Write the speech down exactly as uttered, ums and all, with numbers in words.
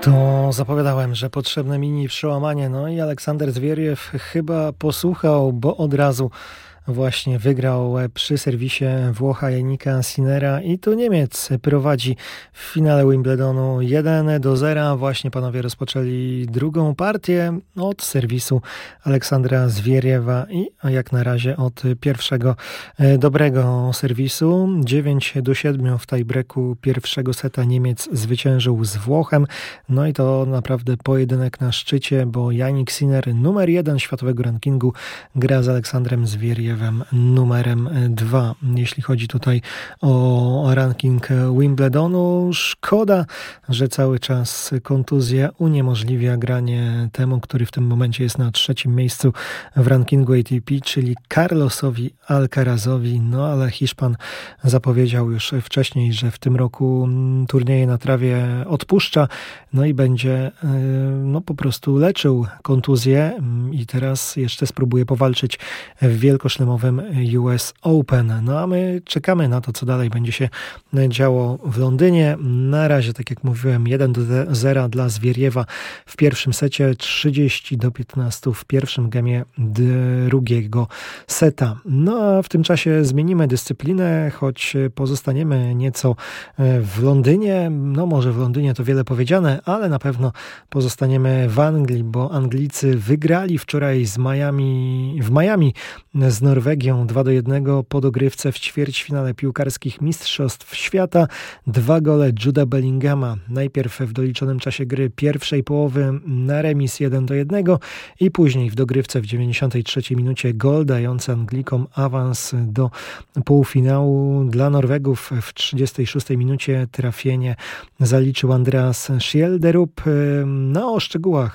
To zapowiadałem, że potrzebne mini przełamanie, no i Aleksander Zwieriew chyba posłuchał, bo od razu właśnie wygrał przy serwisie Włocha Jannika Sinnera i tu Niemiec prowadzi w finale Wimbledonu jeden do zera. Właśnie panowie rozpoczęli drugą partię od serwisu Aleksandra Zwieriewa i jak na razie od pierwszego dobrego serwisu. dziewięć do siedmiu w tiebreaku pierwszego seta Niemiec zwyciężył z Włochem. No i to naprawdę pojedynek na szczycie, bo Jannik Sinner, numer jeden światowego rankingu, gra z Aleksandrem Zwieriewem numerem dwa. Jeśli chodzi tutaj o ranking Wimbledonu, szkoda, że cały czas kontuzja uniemożliwia granie temu, który w tym momencie jest na trzecim miejscu w rankingu A T P, czyli Carlosowi Alcarazowi. No ale Hiszpan zapowiedział już wcześniej, że w tym roku turnieje na trawie odpuszcza, no i będzie no po prostu leczył kontuzję i teraz jeszcze spróbuje powalczyć w wielkoszlemowym U S Open. No a my czekamy na to, co dalej będzie się działo w Londynie. Na razie, tak jak mówiłem, jeden do zera dla Zwieriewa w pierwszym secie, trzydzieści do piętnastu w pierwszym gemie drugiego seta. No a w tym czasie zmienimy dyscyplinę, choć pozostaniemy nieco w Londynie. No może w Londynie to wiele powiedziane, ale na pewno pozostaniemy w Anglii, bo Anglicy wygrali wczoraj z Miami, w Miami z Norwegią dwa do jednego po dogrywce w ćwierćfinale piłkarskich Mistrzostw Świata. Dwa gole Juda Bellingama. Najpierw w doliczonym czasie gry pierwszej połowy na remis jeden do jednego i później w dogrywce w dziewięćdziesiątej trzeciej minucie gol dający Anglikom awans do półfinału. Dla Norwegów w trzydziestej szóstej minucie trafienie zaliczył Andreas Schjelderup. No o szczegółach